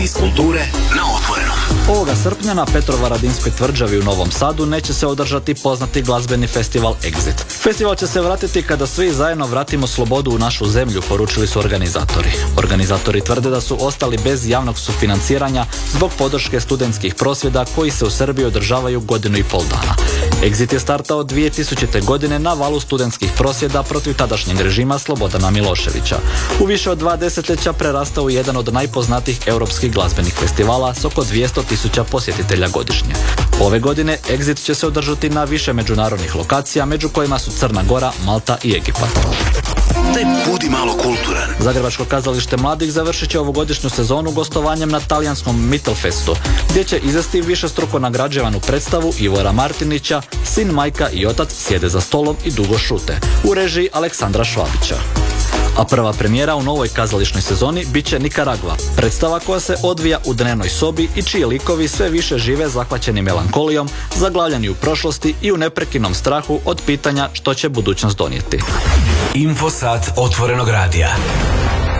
Iz kulture na otvorenom. Ovoga srpnja na Petrovaradinskoj tvrđavi u Novom Sadu neće se održati poznati glazbeni festival Exit. Festival će se vratiti kada svi zajedno vratimo slobodu u našu zemlju, poručili su organizatori. Organizatori tvrde da su ostali bez javnog sufinanciranja zbog podrške studentskih prosvjeda koji se u Srbiji održavaju godinu i pol dana. Exit je startao 2000. godine na valu studentskih prosvjeda protiv tadašnjeg režima Slobodana Miloševića. U više od 2 desetljeća prerastao u jedan od najpoznatijih europskih glazbenih festivala s oko 200.000 posjetitelja godišnje. Ove godine Exit će se održati na više međunarodnih lokacija, među kojima su Crna Gora, Malta i Egipat. Budi malo kulturan. Zagrebačko kazalište mladih završit će ovogodišnju sezonu gostovanjem na talijanskom Mittelfestu, gdje će izvesti višestruko nagrađivanu predstavu Ivora Martinića, Sin, majka i otac sjede za stolom i dugo šute, u režiji Aleksandra Švabića. A prva premijera u novoj kazališnoj sezoni bit će Nikaragva, predstava koja se odvija u dnevnoj sobi i čiji likovi sve više žive zahvaćeni melankolijom, zaglavljeni u prošlosti i u neprekidnom strahu od pitanja što će budućnost donijeti. Infosat otvorenog radija.